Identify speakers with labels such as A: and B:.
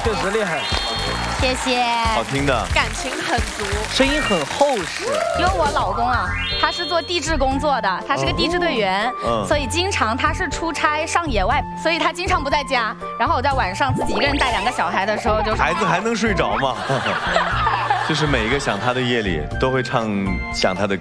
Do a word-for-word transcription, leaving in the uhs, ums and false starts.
A: 确实厉害。
B: 谢谢。
C: 好听的，
D: 感情很足，
A: 声音很厚实。
B: 因为我老公啊，他是做地质工作的，他是个地质队员，
C: 嗯
B: 所以经常他是出差上野外，所以他经常不在家。然后我在晚上自己一个人带两个小孩的时候，就
C: 孩子还能睡着吗？就是每一个想他的夜里，都会唱想他的歌。